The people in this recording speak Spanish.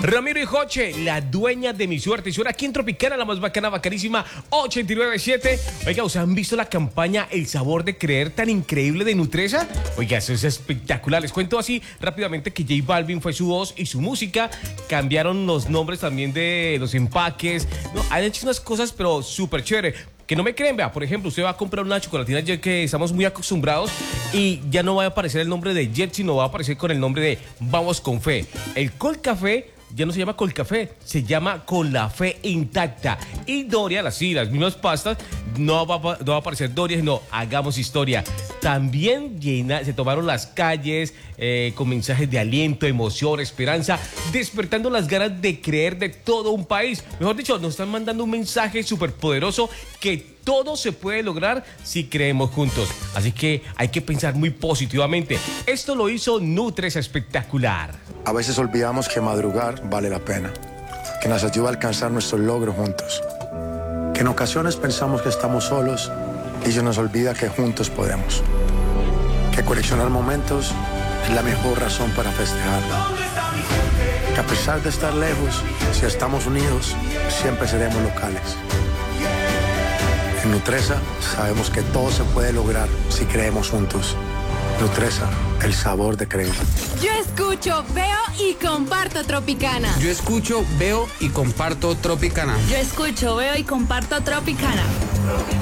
Ramiro y Joche, la dueña de mi suerte. Y suena aquí en Tropicana, la más bacana, bacanísima, 89.7. Oiga, ¿ustedes han visto la campaña El Sabor de Creer tan increíble de Nutresa? Oiga, eso es espectacular. Les cuento así rápidamente que J Balvin fue su voz y su música. Cambiaron los nombres también de los empaques. No, han hecho unas cosas, pero súper chévere. Que no me creen, vea, por ejemplo, usted va a comprar una chocolatina Jet que estamos muy acostumbrados y ya no va a aparecer el nombre de Jet, sino va a aparecer con el nombre de Vamos con Fe. El Colcafé ya no se llama Colcafé, se llama Con la Fe Intacta. Y Doria, las mismas pastas, no va a aparecer Doria, sino Hagamos Historia. También se tomaron las calles con mensajes de aliento, emoción, esperanza, despertando las ganas de creer de todo un país. Mejor dicho, nos están mandando un mensaje súper poderoso que todo se puede lograr si creemos juntos. Así que hay que pensar muy positivamente. Esto lo hizo Nutresa Espectacular. A veces olvidamos que madrugar vale la pena, que nos ayuda a alcanzar nuestros logros juntos, que en ocasiones pensamos que estamos solos y se nos olvida que juntos podemos, que coleccionar momentos es la mejor razón para festejar, que a pesar de estar lejos, si estamos unidos, siempre seremos locales. En Nutresa sabemos que todo se puede lograr si creemos juntos. Nutresa, el sabor de creer. Yo escucho, veo y comparto Tropicana. Yo escucho, veo y comparto Tropicana. Yo escucho, veo y comparto Tropicana.